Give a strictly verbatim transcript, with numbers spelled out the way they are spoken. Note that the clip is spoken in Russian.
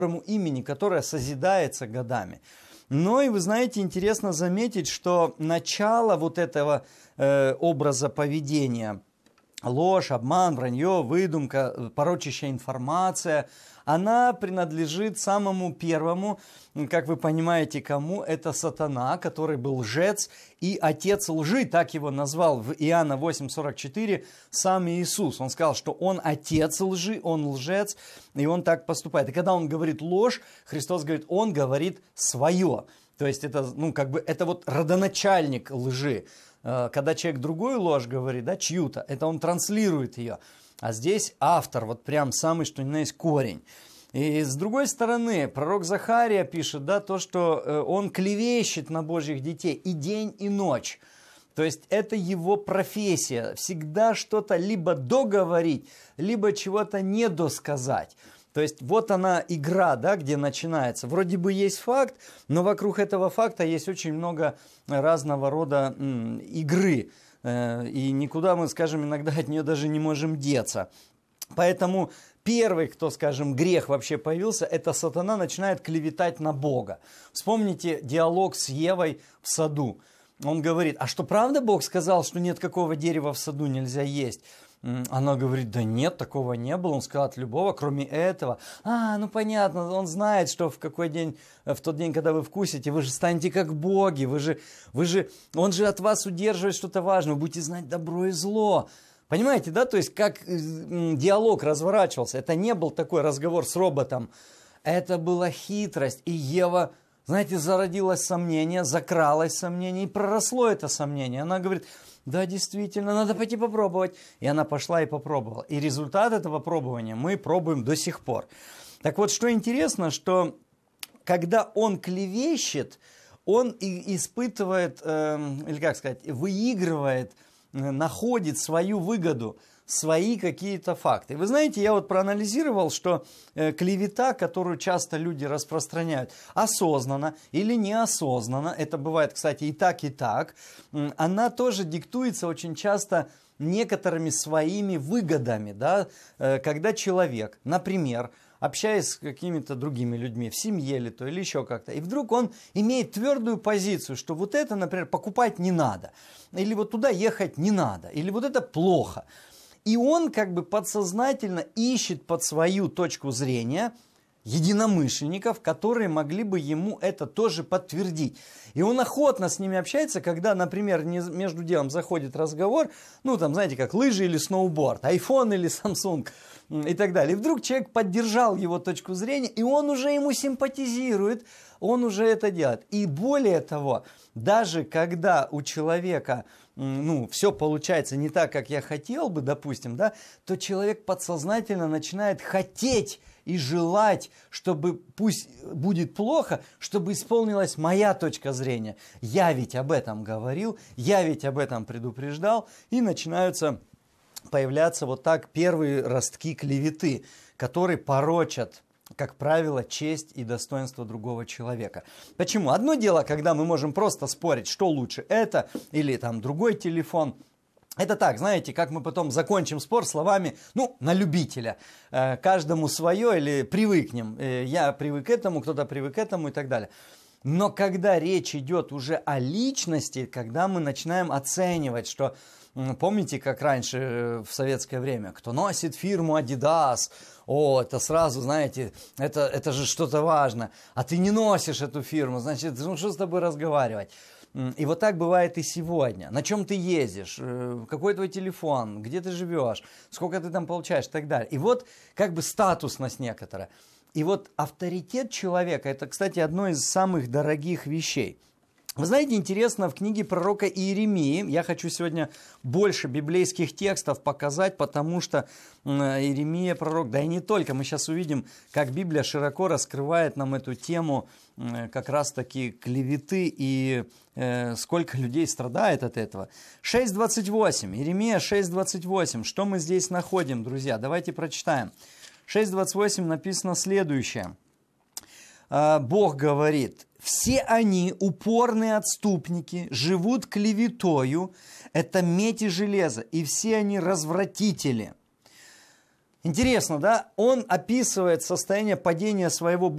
имени, которое созидается годами. Но и вы знаете, интересно заметить, что начало вот этого э, образа поведения, ложь, обман, вранье, выдумка, порочащая информация, она принадлежит самому первому, как вы понимаете, кому? Это сатана, который был лжец и отец лжи, так его назвал в Иоанна восемь сорок четыре сам Иисус. Он сказал, что он отец лжи, он лжец, и он так поступает. И когда он говорит ложь, Христос говорит, он говорит свое. То есть это, ну, как бы, это вот родоначальник лжи. Когда человек другую ложь говорит, да, чью-то, это он транслирует ее. А здесь автор, вот прям самый, что ни на есть, корень. И с другой стороны, пророк Захария пишет, да, то, что он клевещет на Божьих детей и день, и ночь. То есть это его профессия. Всегда что-то либо договорить, либо чего-то недосказать. То есть вот она игра, да, где начинается. Вроде бы есть факт, но вокруг этого факта есть очень много разного рода м, игры. Э, и никуда мы, скажем, иногда от нее даже не можем деться. Поэтому первый, кто, скажем, грех вообще появился, это сатана начинает клеветать на Бога. Вспомните диалог с Евой в саду. Он говорит, а что правда Бог сказал, что нет какого дерева в саду нельзя есть? Она говорит, да нет, такого не было. Он сказал, от любого, кроме этого. А, ну понятно, он знает, что в какой день, в тот день, когда вы вкусите, вы же станете как боги, вы же, вы же, он же от вас удерживает что-то важное, вы будете знать добро и зло. Понимаете, да, то есть как диалог разворачивался, это не был такой разговор с роботом, это была хитрость, и Ева, знаете, зародилось сомнение, закралось сомнение, и проросло это сомнение. Она говорит, да, действительно, надо пойти попробовать. И она пошла и попробовала. И результат этого пробования мы пробуем до сих пор. Так вот, что интересно, что когда он клевещет, он и испытывает, э, или как сказать, выигрывает, э, находит свою выгоду, свои какие-то факты. Вы знаете, я вот проанализировал, что э, клевета, которую часто люди распространяют осознанно или неосознанно, это бывает, кстати, и так, и так, э, она тоже диктуется очень часто некоторыми своими выгодами, да, э, когда человек, например, общаясь с какими-то другими людьми, в семье или то, или еще как-то, и вдруг он имеет твердую позицию, что вот это, например, покупать не надо, или вот туда ехать не надо, или вот это плохо. И он как бы подсознательно ищет под свою точку зрения единомышленников, которые могли бы ему это тоже подтвердить. И он охотно с ними общается, когда, например, между делом заходит разговор, ну там, знаете, как лыжи или сноуборд, айфон или Samsung и так далее. И вдруг человек поддержал его точку зрения, и он уже ему симпатизирует, он уже это делает. И более того, даже когда у человека, ну, все получается не так, как я хотел бы, допустим, да, то человек подсознательно начинает хотеть и желать, чтобы пусть будет плохо, чтобы исполнилась моя точка зрения. Я ведь об этом говорил, я ведь об этом предупреждал, и начинаются появляться вот так первые ростки клеветы, которые порочат, как правило, честь и достоинство другого человека. Почему? Одно дело, когда мы можем просто спорить, что лучше, это или там другой телефон. Это так, знаете, как мы потом закончим спор словами, ну, на любителя. Э, каждому свое или привыкнем. Э, я привык к этому, кто-то привык к этому и так далее. Но когда речь идет уже о личности, когда мы начинаем оценивать, что, помните, как раньше в советское время, кто носит фирму Adidas, о, это сразу, знаете, это, это же что-то важно, а ты не носишь эту фирму, значит, ну что с тобой разговаривать? И вот так бывает и сегодня. На чем ты ездишь, какой твой телефон, где ты живешь, сколько ты там получаешь и так далее. И вот как бы статусность некоторая. И вот авторитет человека, это, кстати, одно из самых дорогих вещей. Вы знаете, интересно, в книге пророка Иеремии, я хочу сегодня больше библейских текстов показать, потому что Иеремия пророк, да и не только, мы сейчас увидим, как Библия широко раскрывает нам эту тему как раз-таки клеветы и э, сколько людей страдает от этого. шесть двадцать восемь, Иеремия шесть двадцать восемь, что мы здесь находим, друзья? Давайте прочитаем. шесть двадцать восемь написано следующее. Бог говорит: «Все они, упорные отступники, живут клеветою, это медь и железо, и все они развратители». Интересно, да? Он описывает состояние падения своего